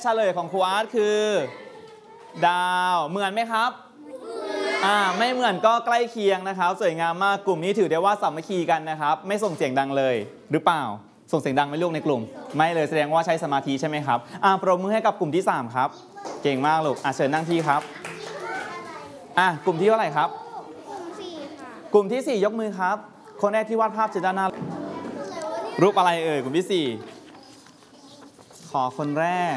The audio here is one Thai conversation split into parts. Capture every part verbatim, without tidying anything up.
เฉลยของครูอาร์ตคือดาวเหมือนไหมครับอ่าไม่เหมือนก็ใกล้เคียงนะครับสวยงามมากกลุ่มนี้ถือได้ว่าสามัคคีกันนะครับไม่ส่งเสียงดังเลยหรือเปล่าส่งเสียงดังไหมลูกในกลุ่มไม่เลยแสดงว่าใช้สมาธิใช่ไหมครับอ่าปรบมือให้กับกลุ่มที่สามครับเก่งมากลูกอ่ะเชิญนั่งที่ครับอ่ะกลุ่มที่เท่าไหร่ครับกลุ่มที่สี่ยกมือครับคนแรกที่วาดภาพเจอด้านหน้ารูปอะไรเอ่ยกลุ่มที่สี่ขอคนแรก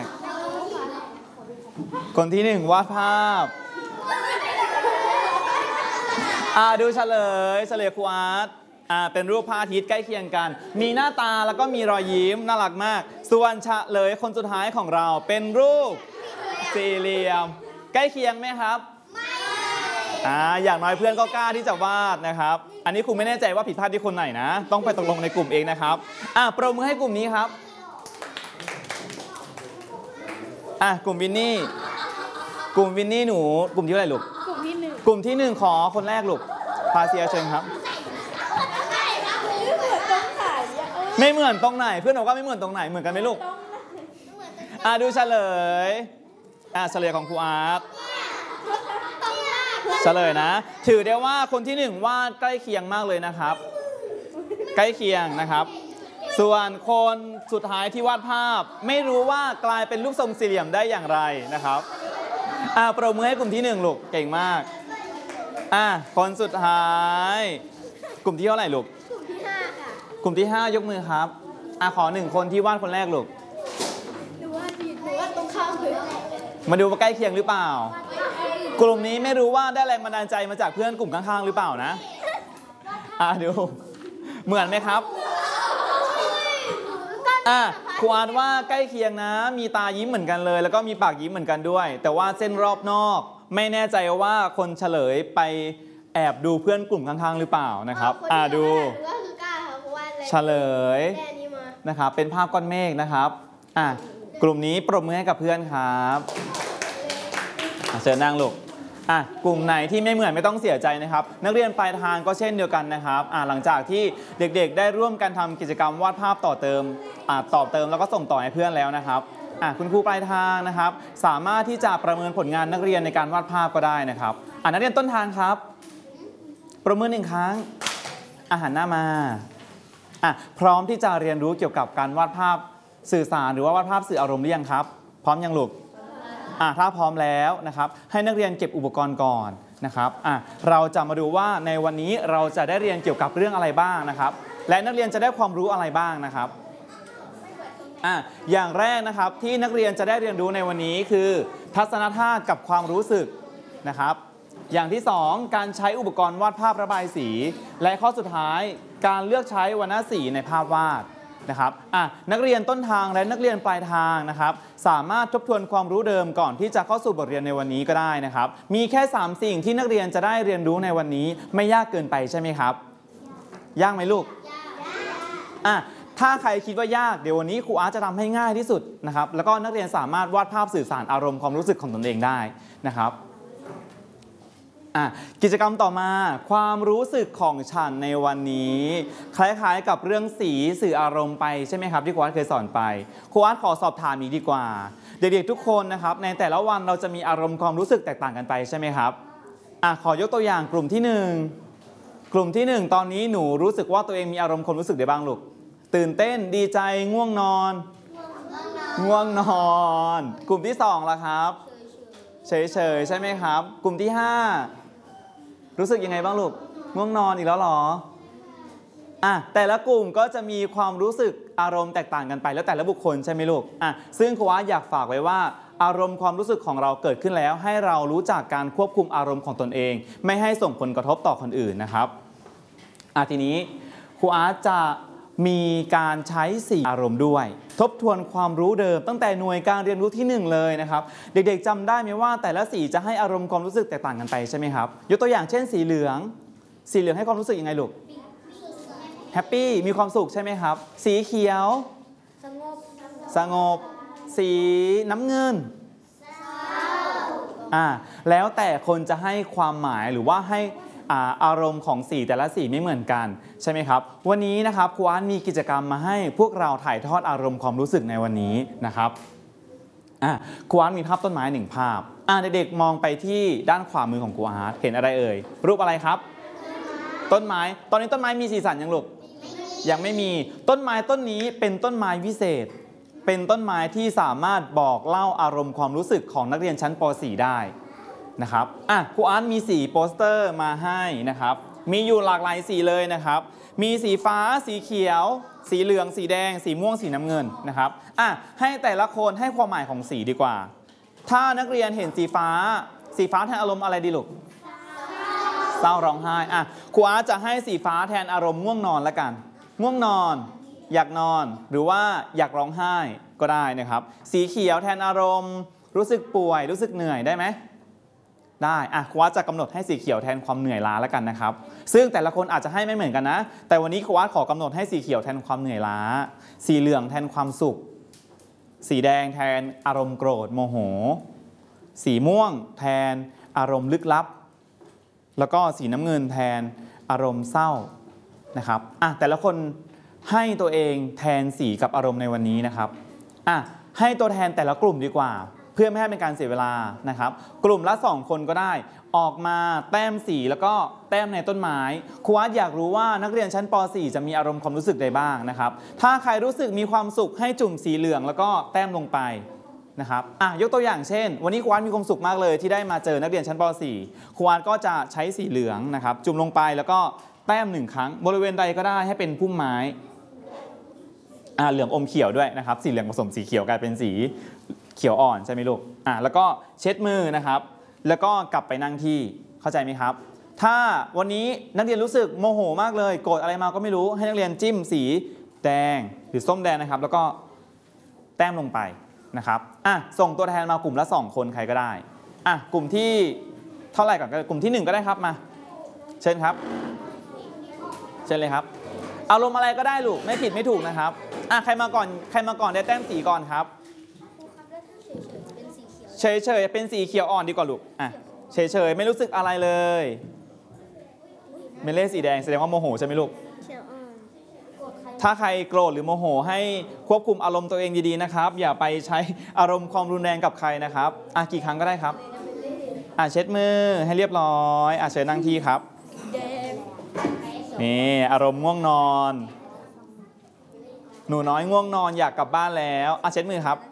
คนที่หนึ่งวาดภาพอ่าดูเฉลยเฉลยครูอาร์ตอ่าเป็นรูปพระอาทิตย์ใกล้เคียงกันมีหน้าตาแล้วก็มีรอยยิ้มน่ารักมากส่วนเฉลยคนสุดท้ายของเราเป็นรูปสี่เหลี่ยมใกล้เคียงไหมครับอ่าอย่างน้อยเพื่อนก็กล้าที่จะวาดนะครับอันนี้ครูไม่แน่ใจว่าผิดพลาดที่คนไหนนะต้องไปตกลงในกลุ่มเองนะครับอ่าปรบมือให้กลุ่มนี้ครับอ่ะกลุ่มวินนี่กลุ่มวินนี่หนูกลุ่มที่อะไรลูกกลุ่มที่หนึ่งกลุ่มที่หนึ่งขอคนแรกลูกพาเซียเชิญครับไม่เหมือนตรงไหนเพื่อนบอกว่าไม่เหมือนตรงไหนเหมือนกันไหมลูกอ่ะดูเฉลยอ่ะเฉลยของครูอาร์ตเฉลยนะถือได้ว่าคนที่หนึ่งวาดใกล้เคียงมากเลยนะครับใกล้เคียงนะครับส่วนคนสุดท้ายที่วาดภาพไม่รู้ว่ากลายเป็นรูปทรงสี่เหลี่ยมได้อย่างไรนะครับอ่าปรบมือให้กลุ่มที่หนึ่งลูกเก่งมากอ่าคนสุดท้ายกลุ่มที่เท่าไหร่ลูกกลุ่มที่ห้าค่ะกลุ่มที่ห้ายกมือครับอ่าขอหนึ่งคนที่วาดคนแรกลูกหนูวาดผิดหนูวาดตรงข้ามเลยมาดูว่าใกล้เคียงหรือเปล่ากลุ่มนี้ไม่รู้ว่าได้แรงบันดาลใจมาจากเพื่อนกลุ่มข้างๆหรือเปล่านะอ่าดูเหมือนไหมครับอ่ะครูอาร์ตว่าใกล้เคียงนะมีตายิ้มเหมือนกันเลยแล้วก็มีปากยิ้มเหมือนกันด้วยแต่ว่าเส้นรอบนอกไม่แน่ใจว่าคนเฉลยไปแอบดูเพื่อนกลุ่มข้างๆหรือเปล่านะครับอ่ะดูเฉลยนะครับเป็นภาพก้อนเมฆนะครับอ่ะกลุ่มนี้ปรบมือให้กับเพื่อนครับเชิญนั่งลูกอ่ะกลุ่มไหนที่ไม่เหมือนไม่ต้องเสียใจนะครับนักเรียนปลายทางก็เช่นเดียวกันนะครับอ่ะหลังจากที่เด็กๆได้ร่วมกันทำกิจกรรมวาดภาพต่อเติมอ่ะต่อเติมแล้วก็ส่งต่อให้เพื่อนแล้วนะครับอ่ะคุณครูปลายทางนะครับสามารถที่จะประเมินผลงานนักเรียนในการวาดภาพก็ได้นะครับอ่ะนักเรียนต้นทางครับประเมินหนึ่งครั้งอาหารหน้ามาอ่ะพร้อมที่จะเรียนรู้เกี่ยวกับการวาดภาพสื่อสารหรือว่าวาดภาพสื่ออารมณ์หรือยังครับพร้อมยังลูกอ่ะถ้าพร้อมแล้วนะครับให้นักเรียนเก็บอุปกรณ์ก่อนนะครับอ่ะเราจะมาดูว่าในวันนี้เราจะได้เรียนเกี่ยวกับเรื่องอะไรบ้างนะครับและนักเรียนจะได้ความรู้อะไรบ้างนะครับอ่ะอย่างแรกนะครับที่นักเรียนจะได้เรียนรู้ในวันนี้คือทัศนธาตุกับความรู้สึกนะครับอย่างที่สองการใช้อุปกรณ์วาดภาพระบายสีและข้อสุดท้ายการเลือกใช้วรรณสีในภาพวาดนะครับอ่ะนักเรียนต้นทางและนักเรียนปลายทางนะครับสามารถทบทวนความรู้เดิมก่อนที่จะเข้าสู่บทเรียนในวันนี้ก็ได้นะครับมีแค่สามสิ่งที่นักเรียนจะได้เรียนรู้ในวันนี้ไม่ยากเกินไปใช่ไหมครับยากไหมลูกอ่ะถ้าใครคิดว่ายากเดี๋ยววันนี้ครูอาร์ตจะทำให้ง่ายที่สุดนะครับแล้วก็นักเรียนสามารถวาดภาพสื่อสารอารมณ์ความรู้สึกของตนเองได้นะครับกิจกรรมต่อมาความรู้สึกของฉันในวันนี้คล้ายๆกับเรื่องสีสื่ออารมณ์ไปใช่ไหมครับที่ครูอาร์ตเคยสอนไปครูอาร์ตขอสอบถามอีกดีกว่าเด็กๆทุกคนนะครับในแต่ละวันเราจะมีอารมณ์ความรู้สึกแตกต่างกันไปใช่ไหมครับอ่ะขอยกตัวอย่างกลุ่มที่หนึ่งกลุ่มที่หนึ่งตอนนี้หนูรู้สึกว่าตัวเองมีอารมณ์ความรู้สึกได้บ้างลูกตื่นเต้นดีใจง่วงนอนง่วงนอนกลุ่มที่สองล่ะครับเฉยๆใช่ไหมครับกลุ่มที่ห้ารู้สึกยังไงบ้างลูกง่วงนอนอีกแล้วหรออ่ะแต่ละกลุ่มก็จะมีความรู้สึกอารมณ์แตกต่างกันไปแล้วแต่ละบุคคลใช่ไหมลูกอ่ะซึ่งครูอาร์ตอยากฝากไว้ว่าอารมณ์ความรู้สึกของเราเกิดขึ้นแล้วให้เรารู้จักการควบคุมอารมณ์ของตนเองไม่ให้ส่งผลกระทบต่อคนอื่นนะครับอ่ะทีนี้ครูอาร์ตจะมีการใช้สี่อารมณ์ด้วยทบทวนความรู้เดิมตั้งแต่หน่วยการเรียนรู้ที่หนึ่งเลยนะครับเด็กๆจำได้ไหมว่าแต่ละสีจะให้อารมณ์ความรู้สึกแตกต่างกันไปใช่ไหมครับยกตัวอย่างเช่นสีเหลืองสีเหลืองให้ความรู้สึกยังไงลูกแฮปปี้มีความสุขใช่ไหมครับสีเขียวสงบสงบสีน้ำเงินอ่าแล้วแต่คนจะให้ความหมายหรือว่าให้อารมณ์ของสีแต่ละสีไม่เหมือนกันใช่ไหมครับวันนี้นะครับครูอาร์ตมีกิจกรรมมาให้พวกเราถ่ายทอดอารมณ์ความรู้สึกในวันนี้นะครับอ่ะครูอาร์ตมีภาพต้นไม้หนึ่งภาพอ่ะเด็กๆมองไปที่ด้านขวามือของครูอาร์ตเห็นอะไรเอ่ยรูปอะไรครับต้นไม้ตอนนี้ต้นไม้มีสีสันยังลูกยังไม่มีต้นไม้ต้นนี้เป็นต้นไม้วิเศษเป็นต้นไม้ที่สามารถบอกเล่าอารมณ์ความรู้สึกของนักเรียนชั้นป .สี่ ได้นะครับอ่ะครูอาร์ตมีสีโปสเตอร์มาให้นะครับมีอยู่หลากหลายสีเลยนะครับมีสีฟ้าสีเขียวสีเหลืองสีแดงสีม่วงสีน้ำเงินนะครับอ่ะให้แต่ละคนให้ความหมายของสีดีกว่าถ้านักเรียนเห็นสีฟ้าสีฟ้าแทนอารมณ์อะไรดีลูกเศร้าร้องไห้อ่ะครูอาร์ตจะให้สีฟ้าแทนอารมณ์ง่วงนอนละกันง่วงนอนอยากนอนหรือว่าอยากร้องไห้ก็ได้นะครับสีเขียวแทนอารมณ์รู้สึกป่วยรู้สึกเหนื่อยได้ไหมได้อ่ะครูอาร์ตจะกำหนดให้สีเขียวแทนความเหนื่อยล้าแล้วกันนะครับซึ่งแต่ละคนอาจจะให้ไม่เหมือนกันนะแต่วันนี้ครูอาร์ตขอกำหนดให้สีเขียวแทนความเหนื่อยล้าสีเหลืองแทนความสุขสีแดงแทนอารมณ์โกรธโมโหสีม่วงแทนอารมณ์ลึกลับแล้วก็สีน้ำเงินแทนอารมณ์เศร้านะครับอ่ะแต่ละคนให้ตัวเองแทนสีกับอารมณ์ในวันนี้นะครับอ่ะให้ตัวแทนแต่ละกลุ่มดีกว่าเพื่อไม่ให้เป็นการเสียเวลานะครับกลุ่มละสองคนก็ได้ออกมาแต้มสีแล้วก็แต้มในต้นไม้ครูอาร์ตอยากรู้ว่านักเรียนชั้นป .สี่ จะมีอารมณ์ความรู้สึกใดบ้างนะครับถ้าใครรู้สึกมีความสุขให้จุ่มสีเหลืองแล้วก็แต้มลงไปนะครับอ่ะยกตัวอย่างเช่นวันนี้ครูอาร์ตมีความสุขมากเลยที่ได้มาเจอนักเรียนชั้นป .สี่ ครูอาร์ตก็จะใช้สีเหลืองนะครับจุ่มลงไปแล้วก็แต้มหนึ่งครั้งบริเวณใดก็ได้ให้เป็นพุ่มไม้อ่าเหลืองอมเขียวด้วยนะครับสีเหลืองผสมสีเขียวกลายเป็นสีเขียวอ่อนใช่ไหมลูกอ่าแล้วก็เช็ดมือนะครับแล้วก็กลับไปนั่งที่เข้าใจไหมครับถ้าวันนี้นักเรียนรู้สึกโมโหมากเลยโกรธอะไรมาก็ไม่รู้ให้นักเรียนจิ้มสีแดงหรือส้มแดงนะครับแล้วก็แต้มลงไปนะครับอ่ะส่งตัวแทนมากลุ่มละสองคนใครก็ได้อ่ะกลุ่มที่เท่าไหร่ก่อนกลุ่มที่หนึ่งก็ได้ครับมาเชิญครับเชิญเลยครับอารมณ์อะไรก็ได้ลูกไม่ผิดไม่ถูกนะครับอ่ะใครมาก่อนใครมาก่อนได้แต้มสีก่อนครับเฉยเฉยเป็นสีเขียวอ่อนดีกว่าลูกอ่ะเฉยเฉยไม่รู้สึกอะไรเลยเมเล่สีแดงแสดงว่าโมโหใช่ไหมลูกถ้าใครโกรธหรือโมโหให้ควบคุมอารมณ์ตัวเองดีๆนะครับอย่าไปใช้อารมณ์ความรุนแรงกับใครนะครับอ่ะกี่ครั้งก็ได้ครับอ่ะเช็ดมือให้เรียบร้อยอ่ะเชิญนั่งที่ครับนี่อารมณ์ง่วงนอนหนูน้อยง่วงนอนอยากกลับบ้านแล้วอ่ะเช็ดมือครับ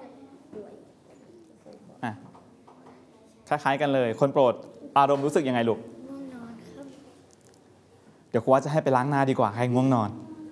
อ่ะคล้ายๆกันเลยคนโปรดอารมณ์รู้สึกยังไงลูกง่วงนอนครับเดี๋ยวครูว่าจะให้ไปล้างหน้าดีกว่าให้ง่วงนอน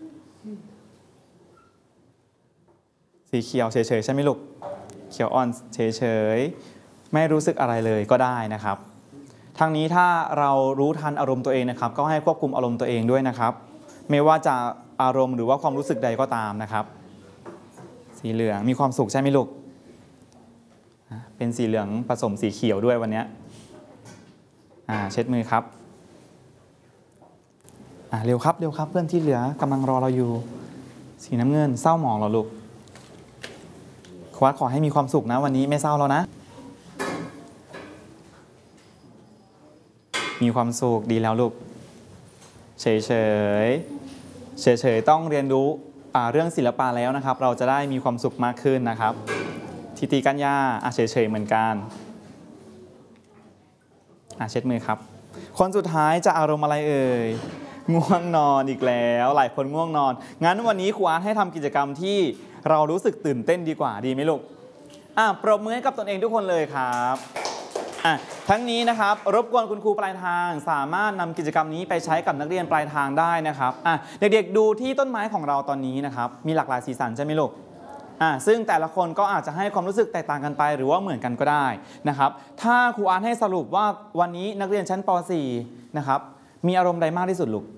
สีเขียวเฉยๆใช่ไหมลูกเขียวอ่อนเฉยๆไม่รู้สึกอะไรเลยก็ได้นะครับทั้งนี้ถ้าเรารู้ทันอารมณ์ตัวเองนะครับก็ให้ควบคุมอารมณ์ตัวเองด้วยนะครับไม่ว่าจะอารมณ์หรือว่าความรู้สึกใดก็ตามนะครับสีเหลืองมีความสุขใช่ไหมลูกเป็นสีเหลืองผสมสีเขียวด้วยวันนี้อ่าเช็ดมือครับอ่าเร็วครับเร็วครับเพื่อนที่เหลือกำลังรอเราอยู่สีน้ำเงินเศร้าหมองเหรอลูกครูขอให้มีความสุขนะวันนี้ไม่เศร้าแล้วนะมีความสุขดีแล้วลูกเฉยเฉยเฉยเฉยต้องเรียนรู้เรื่องศิลปะแล้วนะครับเราจะได้มีความสุขมากขึ้นนะครับทิติกัญญาอ่ะเฉยเฉยเหมือนกันอ่ะเช็ดมือครับคนสุดท้ายจะอารมณ์อะไรเอ่ยง่วงนอนอีกแล้วหลายคนง่วงนอนงั้นวันนี้ครูอาร์ตให้ทำกิจกรรมที่เรารู้สึกตื่นเต้นดีกว่าดีไหมลูกอ่ะปรบมือให้กับตนเองทุกคนเลยครับอ่ะทั้งนี้นะครับรบกวนคุณครูปลายทางสามารถนำกิจกรรมนี้ไปใช้กับนักเรียนปลายทางได้นะครับอ่ะเด็กๆดูที่ต้นไม้ของเราตอนนี้นะครับมีหลากหลายสีสันใช่ไหมลูกอ่ะซึ่งแต่ละคนก็อาจจะให้ความรู้สึกแตกต่างกันไปหรือว่าเหมือนกันก็ได้นะครับถ้าครูอาร์ตให้สรุปว่าวันนี้นักเรียนชั้นป .สี่ นะครับมีอารมณ์ใดมากที่สุดลูก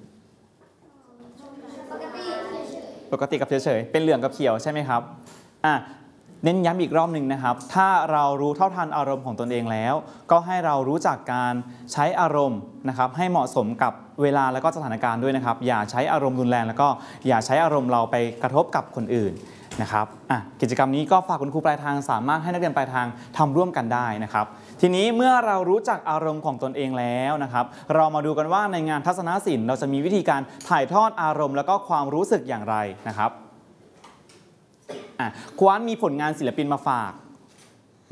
ปกติกับเฉยๆเป็นเหลืองกับเขียวใช่ไหมครับอ่ะเน้นย้ำอีกรอบหนึ่งนะครับถ้าเรารู้เท่าทันอารมณ์ของตนเองแล้วก็ให้เรารู้จักการใช้อารมณ์นะครับให้เหมาะสมกับเวลาและก็สถานการณ์ด้วยนะครับอย่าใช้อารมณ์รุนแรงแล้วก็อย่าใช้อารมณ์เราไปกระทบกับคนอื่นนะครับอ่ะกิจกรรมนี้ก็ฝากคุณครูปลายทางสามารถให้นักเรียนปลายทางทำร่วมกันได้นะครับทีนี้เมื่อเรารู้จักอารมณ์ของตนเองแล้วนะครับเรามาดูกันว่าในงานทัศนศิลป์เราจะมีวิธีการถ่ายทอดอารมณ์แล้วก็ความรู้สึกอย่างไรนะครับอ่ะครูอาร์ตมีผลงานศิลปินมาฝาก